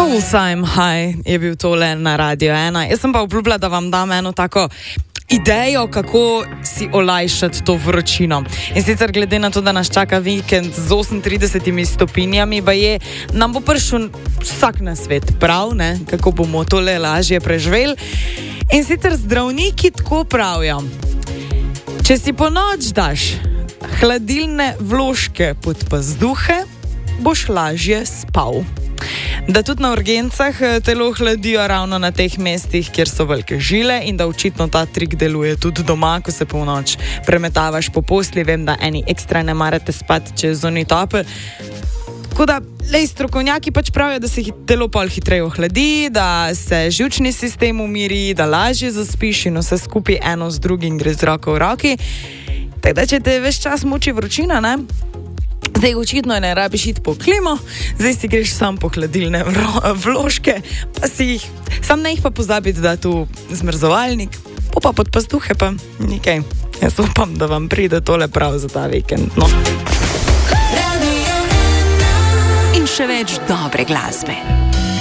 All Time High je bil tole na Radio 1. Jaz sem pa obljubila, da vam dam eno tako idejo, kako si olajšati to vročino. In sicer glede na to, da nas čaka vikend z 38 stopinjami, nam bo prišel vsak na svet, prav, ne? Kako bomo tole lažje preživeli. In sicer zdravniki tako pravijo, če si po noč daš hladilne vložke pod pazduhe, boš lažje spal. Da tudi na urgencah telo hladijo ravno na teh mestih, kjer so velike žile, in da očitno ta trik deluje tudi doma, ko se po noč premetavaš po posli. Vem, da eni ekstra ne marate spati, če je zunaj topel. Tako da, strokovnjaki pač pravijo, da se telo pol hitreje ohladi, da se živčni sistem umiri, da lažje zaspiš in vse skupaj eno z drugim gre z roko v roki. Tako da, če te ves čas muči vročina, ne? Zdaj očitno ne rabiš iti po klimo, zdaj si greš sam po hladilne vložke, pa si jih, sam ne jih pa pozabiti dati v zmrzovalnik, pa pod pazduhe pa nekaj. Jaz upam, da vam pride tole prav za ta vikend. No. In še več dobre glasbe.